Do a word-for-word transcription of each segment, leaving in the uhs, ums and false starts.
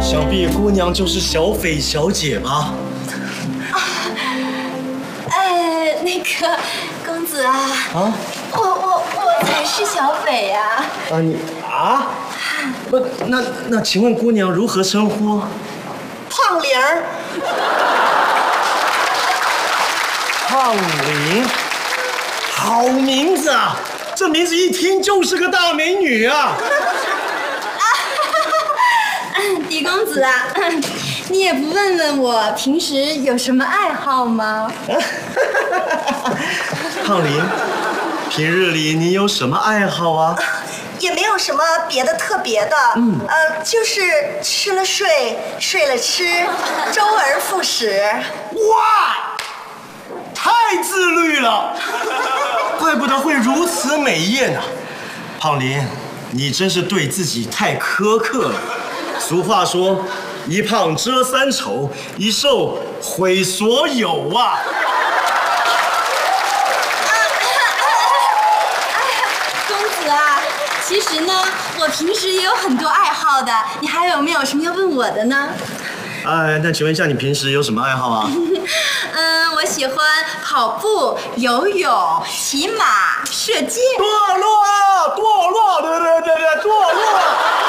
想必姑娘就是小斐小姐吧？ 啊，哎，那个公子啊， 啊， 我我我才是小斐呀！ 啊你啊，不，那那请问姑娘如何称呼？ 胖玲儿。 胖玲，好名字啊！这名字一听就是个大美女啊！ 狄公子啊，你也不问问我平时有什么爱好吗？ 胖玲，平日里你有什么爱好啊？ 也没有什么别的特别的，嗯，呃，就是吃了睡，睡了吃，周而复始。 哇，太自律了，怪不得会如此美艳啊！胖玲，你真是对自己太苛刻了。俗话说，一胖遮三丑，一瘦毁所有啊！ 其实呢，我平时也有很多爱好的，你还有没有什么要问我的呢？ 哎，那请问一下，你平时有什么爱好啊？ 嗯，我喜欢跑步、游泳、骑马、射箭。 堕落，堕落，对对对对，堕落。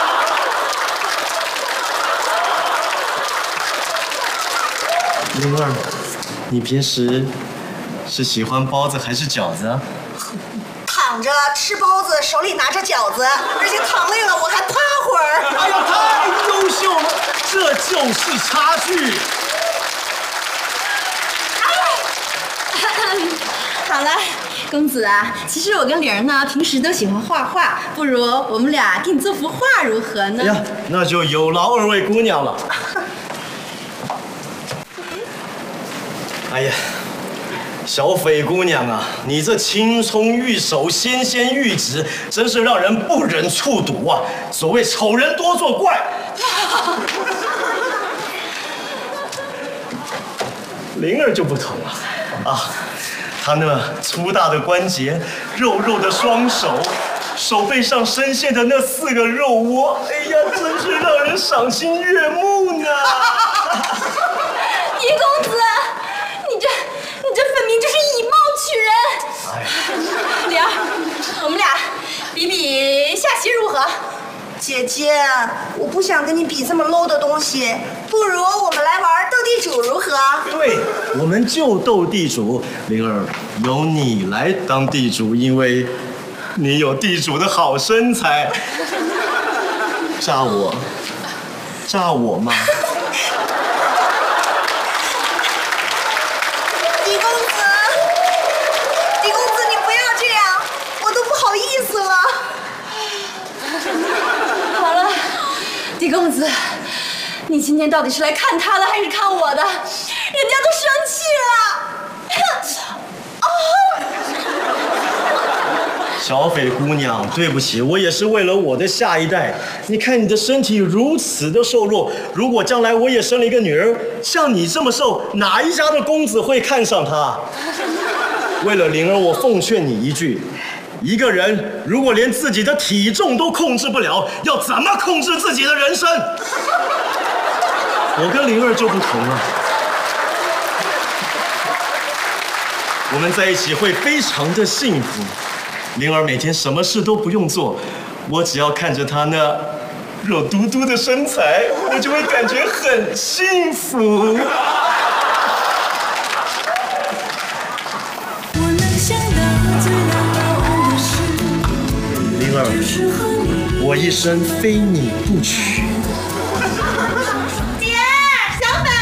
灵儿，你平时是喜欢包子还是饺子啊？ 躺着吃包子，手里拿着饺子，而且躺累了我还趴会儿。 哎呀，太优秀了，这就是差距。 好了，公子啊，其实我跟玲儿呢，平时都喜欢画画，不如我们俩给你做幅画如何呢？ 哎呀，那就有劳二位姑娘了。哎呀。小斐姑娘啊，你这青葱玉手、纤纤玉指，真是让人不忍触睹啊！所谓丑人多作怪。灵儿就不同了啊，她那粗大的关节、肉肉的双手、手背上深陷的那四个肉窝，哎呀，真是让人赏心悦目呢。 狄公子，你这。你这分明就是以貌取人！哎，玲儿，我们俩比比下棋如何？ 姐姐，我不想跟你比这么 low 的东西，不如我们来玩斗地主如何？ 对，我们就斗地主。灵儿，由你来当地主，因为你有地主的好身材。炸我，炸我嘛！ 狄公子，你今天到底是来看他的还是看我的？人家都生气了。哦， 小斐姑娘，对不起，我也是为了我的下一代。你看你的身体如此的瘦弱，如果将来我也生了一个女儿，像你这么瘦，哪一家的公子会看上她？为了灵儿，我奉劝你一句。一个人如果连自己的体重都控制不了，要怎么控制自己的人生？我跟灵儿就不同了，我们在一起会非常的幸福。灵儿每天什么事都不用做，我只要看着她那肉嘟嘟的身材，我就会感觉很幸福。灵儿，我一生非你不娶。 姐，小斐，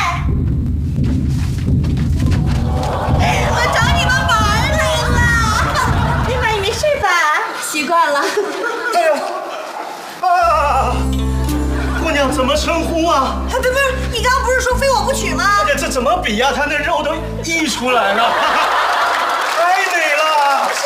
我找你们玩来了。今晚你没睡吧？习惯了。 哎呦，啊！姑娘怎么称呼啊？ 哎，不是不是，你刚刚不是说非我不娶吗？ 哎呀，这怎么比呀、啊？她那肉都溢出来了，太美了。 不是。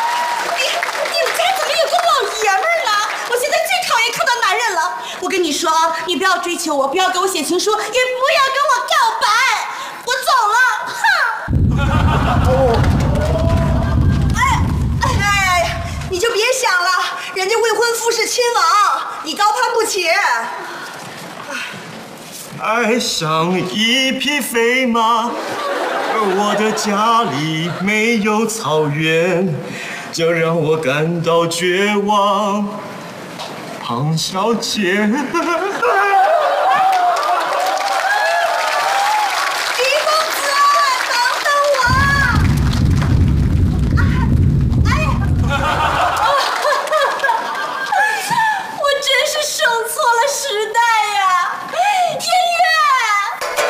我跟你说，你不要追求我，不要给我写情书，也不要跟我告白，我走了，哼！哎哎，你就别想了，人家未婚夫是亲王，你高攀不起。 爱上一匹飞马，而我的家里没有草原，这让我感到绝望。庞小姐。